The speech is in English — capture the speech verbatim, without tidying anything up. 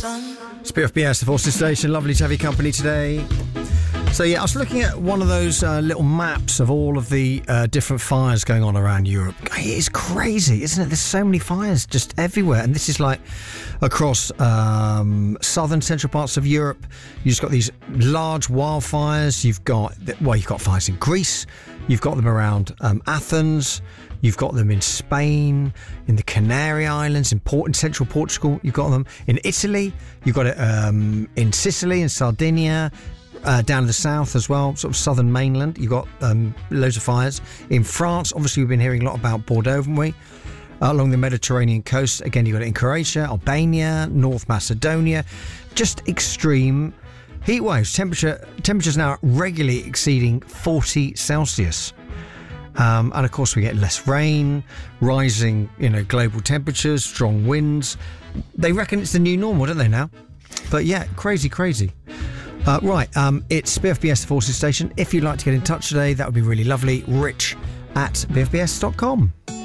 It's B F B S, the Forces Station. Lovely to have your company today. So yeah, I was looking at one of those uh, little maps of all of the uh, different fires going on around Europe. It is crazy, isn't it? There's so many fires just everywhere, and this is like across um, southern, central parts of Europe. You've just got these large wildfires. You've got well, you've got fires in Greece. You've got them around um, Athens. You've got them in Spain, in the Canary Islands, in, Port- in central Portugal. You've got them in Italy. You've got it um, in Sicily and Sardinia. Uh, down in the south as well, sort of southern mainland, you've got um, loads of fires. In France, obviously we've been hearing a lot about Bordeaux, haven't we? Uh, along the Mediterranean coast, again you've got it in Croatia, Albania, North Macedonia. Just extreme heat waves. Temperature temperatures now regularly exceeding forty Celsius. Um, and of course we get less rain, rising, you know, global temperatures, strong winds. They reckon it's the new normal, don't they now? But yeah, crazy, crazy. Uh, right, um, it's B F B S, the Forces Station. If you'd like to get in touch today, that would be really lovely. Rich at b f b s dot com.